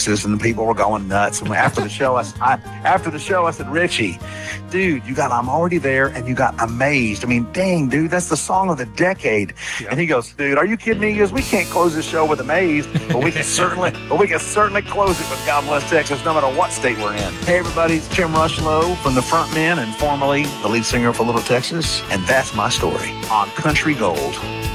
Texas, and the people were going nuts. And after the show, I said, Richie, dude, I'm already there, and you got Amazed. I mean, dang, dude, that's the song of the decade. Yeah. And he goes, dude, are you kidding me? He goes, we can't close the show with Amazed, but we can certainly close it with God Bless Texas, no matter what state we're in. Hey, everybody, it's Tim Rushlow from the Frontmen and formerly the lead singer for Little Texas, and that's my story on Country Gold.